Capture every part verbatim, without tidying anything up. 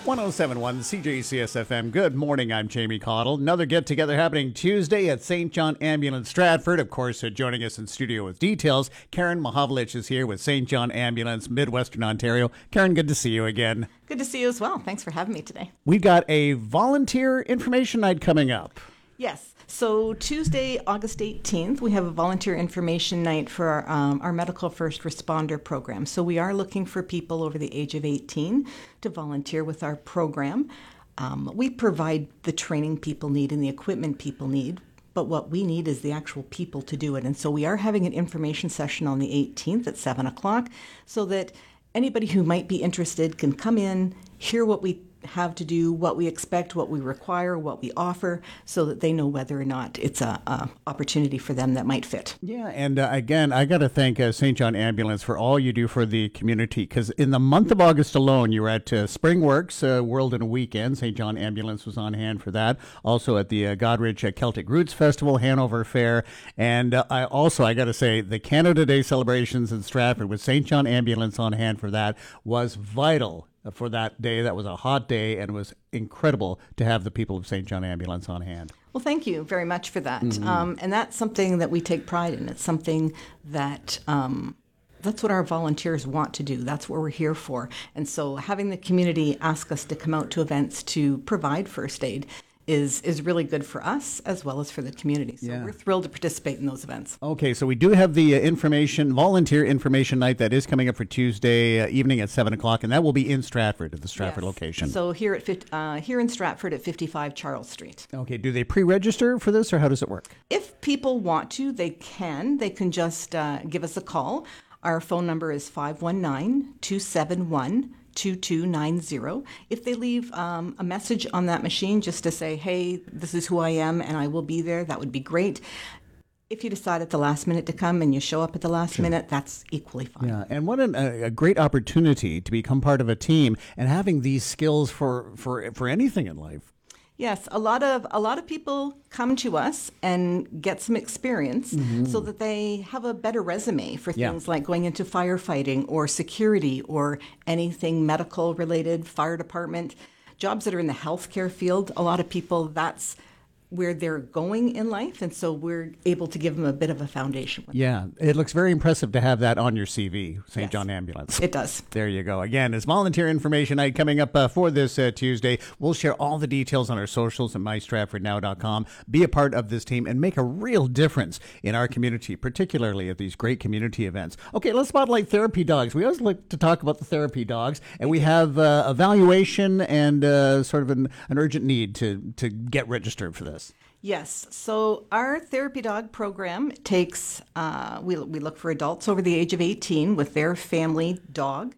one oh seven point one C J C S F M. Good morning, I'm Jamie Cottle. Another get-together happening Tuesday at Saint John Ambulance Stratford. Of course, uh, joining us in studio with details, Karen Mahavlich is here with Saint John Ambulance, Midwestern Ontario. Karen, good to see you again. Good to see you as well. Thanks for having me today. We've got a volunteer information night coming up. Yes. So Tuesday, August eighteenth, we have a volunteer information night for our, um, our medical first responder program. So we are looking for people over the age of eighteen to volunteer with our program. Um, we provide the training people need and the equipment people need, but what we need is the actual people to do it. And so we are having an information session on the eighteenth at seven o'clock so that anybody who might be interested can come in, hear what we have to do, what we expect, what we require, what we offer, so that they know whether or not it's a, a opportunity for them that might fit. Yeah, and uh, again, I got to thank uh, Saint John Ambulance for all you do for the community, because in the month of August alone, you were at uh, Springworks uh, World in a Weekend. Saint John Ambulance was on hand for that. Also at the uh, Godrich uh, Celtic Roots Festival, Hanover Fair, and uh, I also, I got to say, the Canada Day celebrations in Stratford with Saint John Ambulance on hand for that was vital for that day. That was a hot day, and it was incredible to have the people of Saint John Ambulance on hand. Well, thank you very much for that. Mm-hmm. Um, and that's something that we take pride in. It's something that um, that's what our volunteers want to do. That's what we're here for. And so having the community ask us to come out to events to provide first aid is is really good for us as well as for the community. So yeah. we're thrilled to participate in those events. Okay, so we do have the uh, information, volunteer information night that is coming up for Tuesday uh, evening at seven o'clock, and that will be in Stratford at the Stratford Yes. location. So here at uh, here in Stratford at fifty-five Charles Street. Okay, do they pre-register for this, or how does it work? If people want to, they can. They can just uh, give us a call. Our phone number is five one nine, two seven one, two two nine zero. If they leave um, a message on that machine just to say, hey, this is who I am and I will be there, that would be great. If you decide at the last minute to come and you show up at the last sure. minute, that's equally fine. Yeah, and what an, a, a great opportunity to become part of a team and having these skills for, for, for anything in life. Yes, a lot of a lot of people come to us and get some experience mm-hmm. so that they have a better resume for things yeah. like going into firefighting or security or anything medical related, fire department, jobs that are in the healthcare field. A lot of people, that's where they're going in life, and so we're able to give them a bit of a foundation. With yeah, it looks very impressive to have that on your C V, Saint Yes, John Ambulance. It does. There you go. Again, it's volunteer information night coming up uh, for this uh, Tuesday. We'll share all the details on our socials at my stratford now dot com. Be a part of this team and make a real difference in our community, particularly at these great community events. Okay, let's spotlight therapy dogs. We always like to talk about the therapy dogs, and we have uh, evaluation and uh, sort of an, an urgent need to, to get registered for this. Yes. So our therapy dog program takes, uh, we, we look for adults over the age of eighteen with their family dog.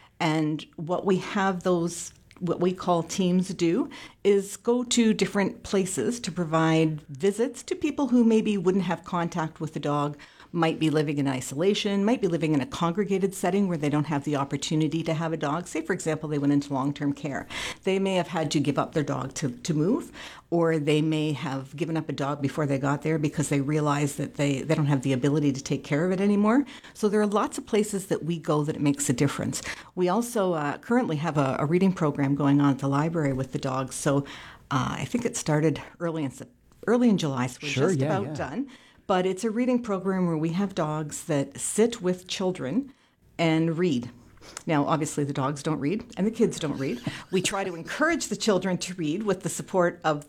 And what we have those, what we call teams do, is go to different places to provide visits to people who maybe wouldn't have contact with the dog, might be living in isolation, might be living in a congregated setting where they don't have the opportunity to have a dog. Say, for example, they went into long-term care. They may have had to give up their dog to, to move, or they may have given up a dog before they got there because they realize that they, they don't have the ability to take care of it anymore. So there are lots of places that we go that it makes a difference. We also uh, currently have a, a reading program going on at the library with the dogs. So uh, I think it started early in, early in July, so we're sure, just yeah, about yeah. done. But it's a reading program where we have dogs that sit with children and read. Now, obviously, the dogs don't read and the kids don't read. We try to encourage the children to read with the support of